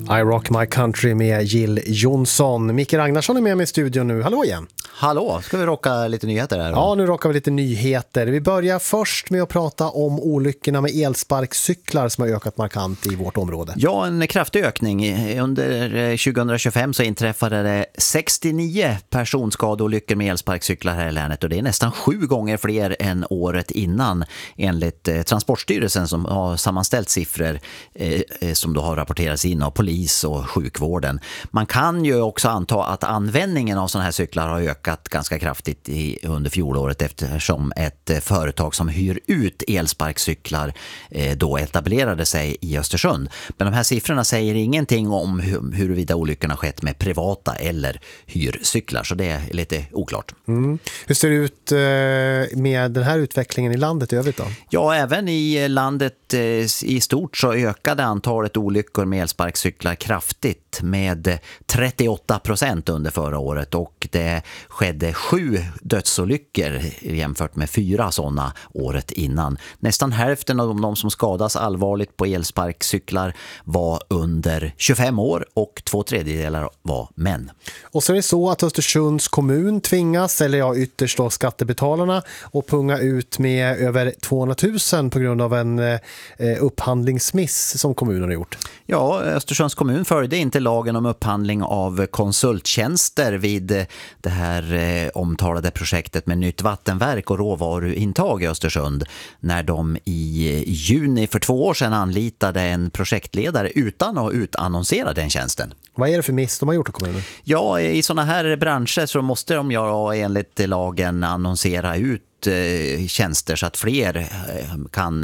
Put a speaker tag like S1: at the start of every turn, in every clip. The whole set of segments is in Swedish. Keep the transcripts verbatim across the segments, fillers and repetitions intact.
S1: I Rock My Country med Jill Johnson. Micke Ragnarsson är med mig i studion nu. Hallå igen.
S2: Hallå, ska vi rocka lite nyheter här? Då?
S1: Ja, nu rockar vi lite nyheter. Vi börjar först med att prata om olyckorna med elsparkcyklar som har ökat markant i vårt område.
S2: Ja, en kraftig ökning. Under tjugohundratjugofem så inträffade det sextionio personskadeolyckor med elsparkcyklar här i länet och det är nästan sju gånger fler än året innan enligt Transportstyrelsen som har sammanställt siffror eh, som då har rapporterats in av polis och sjukvården. Man kan ju också anta att användningen av sådana här cyklar har ökat ganska kraftigt i, under fjolåret eftersom ett eh, företag som hyr ut elsparkcyklar eh, då etablerade sig i Östersund. Men de här siffrorna säger ingenting om hur, huruvida olyckorna skett med privata eller hyrcyklar, så det är lite oklart.
S1: Mm. Hur ser det ut eh, med den här utvecklingen i landet i övrigt då?
S2: Ja, även i landet eh, i stort så ökade antalet olyckor med elsparkcyklar kraftigt med trettioåtta procent under förra året och det skedde sju dödsolyckor jämfört med fyra sådana året innan. Nästan hälften av de som skadas allvarligt på elsparkcyklar var under tjugofem år och två tredjedelar var män. Och
S1: så är det så att Östersunds kommun tvingas, eller ja ytterst då skattebetalarna, att punga ut med över tvåhundratusen på grund av en eh, upphandlingsmiss som kommunen har gjort.
S2: Ja, Östersunds kommun följde inte lagen om upphandling av konsulttjänster vid det här eh, omtalade projektet med nytt vattenverk och råvaruintag i Östersund när de i juni för två år sedan anlitade en projektledare utan att utannonsera den tjänsten.
S1: Vad är det för miss de har gjort i kommunen?
S2: Ja, i sådana här branscher så måste de ju enligt lagen annonsera ut tjänster så att fler kan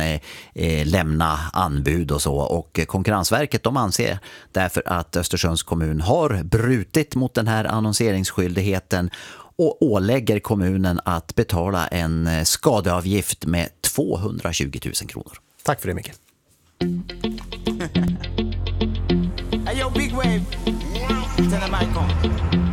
S2: lämna anbud och så, och Konkurrensverket de anser därför att Östersunds kommun har brutit mot den här annonseringsskyldigheten och ålägger kommunen att betala en skadeavgift med tvåhundratjugo tusen kronor.
S1: Tack för det, Micke.
S3: Hey yo, Big Wave. Tell them I come.